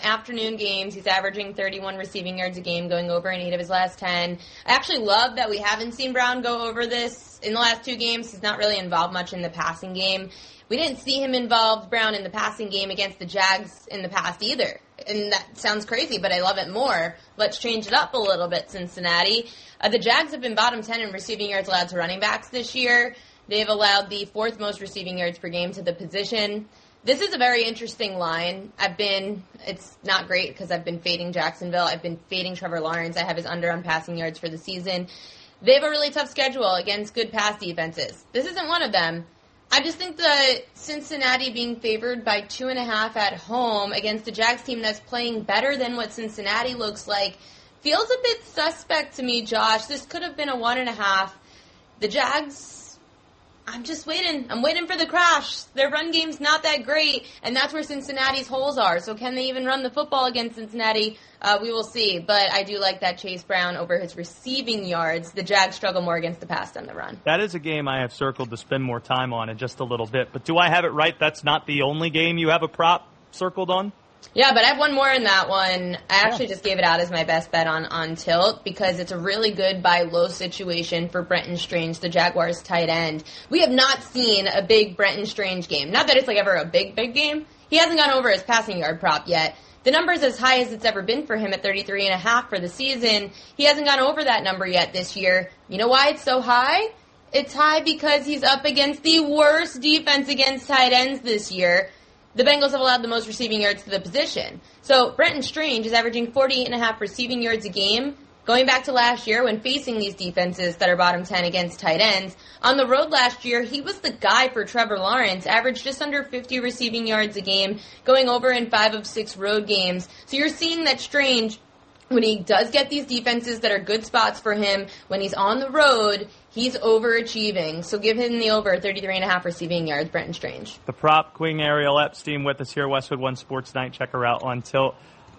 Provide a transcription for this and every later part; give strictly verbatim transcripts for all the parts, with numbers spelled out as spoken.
afternoon games. He's averaging thirty-one receiving yards a game, going over in eight of his last ten. I actually love that we haven't seen Brown go over this in the last two games. He's not really involved much in the passing game. We didn't see him involved, Brown, in the passing game against the Jags in the past either. And that sounds crazy, but I love it more. Let's change it up a little bit, Cincinnati. Uh, the Jags have been bottom ten in receiving yards allowed to running backs this year. They've allowed the fourth most receiving yards per game to the position. This is a very interesting line. I've been, it's not great because I've been fading Jacksonville. I've been fading Trevor Lawrence. I have his under on passing yards for the season. They have a really tough schedule against good pass defenses. This isn't one of them. I just think that Cincinnati being favored by two and a half at home against a Jags team that's playing better than what Cincinnati looks like feels a bit suspect to me, Josh. This could have been a one and a half. The Jags, I'm just waiting. I'm waiting for the crash. Their run game's not that great, and that's where Cincinnati's holes are. So can they even run the football against Cincinnati? Uh, we will see. But I do like that Chase Brown over his receiving yards. The Jags struggle more against the pass than the run. That is a game I have circled to spend more time on in just a little bit. But do I have it right? That's not the only game you have a prop circled on? Yeah, but I have one more in that one. I actually just gave it out as my best bet on, on Tilt because it's a really good buy low situation for Brenton Strange, the Jaguars tight end. We have not seen a big Brenton Strange game. Not that it's like ever a big, big game. He hasn't gone over his passing yard prop yet. The number's as high as it's ever been for him at thirty-three and a half for the season. He hasn't gone over that number yet this year. You know why it's so high? It's high because he's up against the worst defense against tight ends this year. The Bengals have allowed the most receiving yards to the position. So Brenton Strange is averaging forty-eight and a half receiving yards a game. Going back to last year when facing these defenses that are bottom ten against tight ends, on the road last year, he was the guy for Trevor Lawrence, averaged just under fifty receiving yards a game, going over in five of six road games. So you're seeing that Strange, when he does get these defenses that are good spots for him, when he's on the road, he's overachieving. So give him the over thirty-three and a half receiving yards, Brenton Strange. The prop queen Ariel Epstein with us here, Westwood One Sports Night. Check her out on Tilt.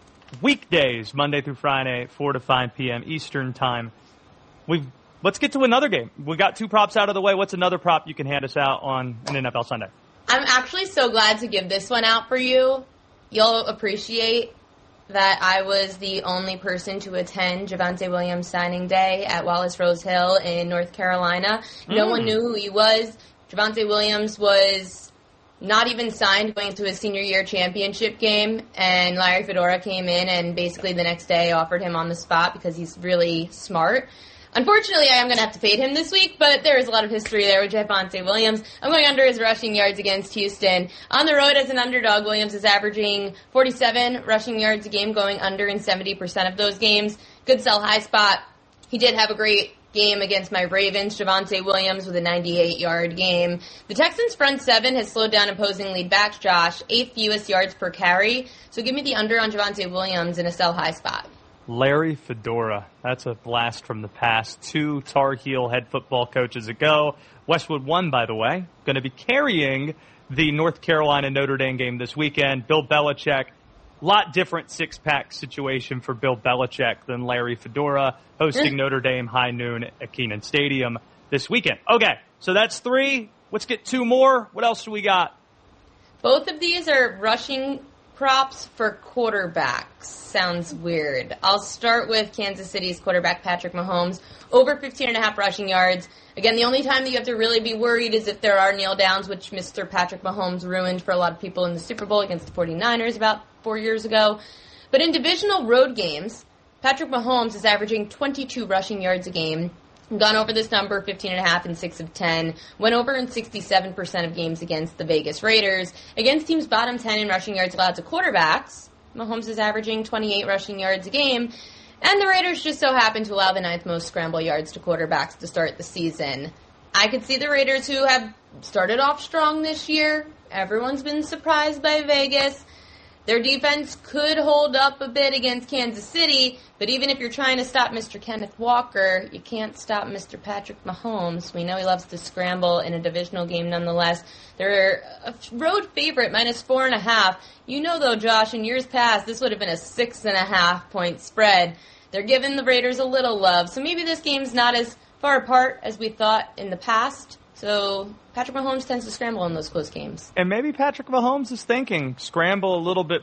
Weekdays, Monday through Friday, four to five p.m. Eastern Time. We've Let's get to another game. We got two props out of the way. What's another prop you can hand us out on an N F L Sunday? I'm actually so glad to give this one out for you. You'll appreciate that I was the only person to attend Javonte Williams signing day at Wallace Rose Hill in North Carolina. No mm. one knew who he was. Javonte Williams was not even signed going to his senior year championship game, and Larry Fedora came in and basically the next day offered him on the spot because he's really smart. Unfortunately, I am going to have to fade him this week, but there is a lot of history there with Javonte Williams. I'm going under his rushing yards against Houston. On the road as an underdog, Williams is averaging forty-seven rushing yards a game, going under in seventy percent of those games. Good sell high spot. He did have a great game against my Ravens, Javonte Williams with a ninety-eight yard game. The Texans' front seven has slowed down opposing lead backs, Josh, eighth fewest yards per carry. So give me the under on Javonte Williams in a sell high spot. Larry Fedora. That's a blast from the past. Two Tar Heel head football coaches ago. Westwood One, by the way, going to be carrying the North Carolina Notre Dame game this weekend. Bill Belichick. Lot different six-pack situation for Bill Belichick than Larry Fedora hosting Notre Dame high noon at Kenan Stadium this weekend. Okay, so that's three. Let's get two more. What else do we got? Both of these are rushing props for quarterbacks. Sounds weird. I'll start with Kansas City's quarterback Patrick Mahomes. Over fifteen and a half rushing yards. Again, the only time that you have to really be worried is if there are kneel downs, which Mister Patrick Mahomes ruined for a lot of people in the Super Bowl against the forty-niners about four years ago. But in divisional road games, Patrick Mahomes is averaging twenty-two rushing yards a game. Gone over this number fifteen and a half in six of ten. Went over in sixty-seven percent of games against the Vegas Raiders. Against teams bottom ten in rushing yards allowed to quarterbacks, Mahomes is averaging twenty-eight rushing yards a game. And the Raiders just so happen to allow the ninth most scramble yards to quarterbacks to start the season. I could see the Raiders, who have started off strong this year. Everyone's been surprised by Vegas. Their defense could hold up a bit against Kansas City, but even if you're trying to stop Mister Kenneth Walker, you can't stop Mister Patrick Mahomes. We know he loves to scramble in a divisional game nonetheless. They're a road favorite, minus four and a half. You know, though, Josh, in years past, this would have been a six and a half point spread. They're giving the Raiders a little love, so maybe this game's not as far apart as we thought in the past. So Patrick Mahomes tends to scramble in those close games. And maybe Patrick Mahomes is thinking, scramble a little bit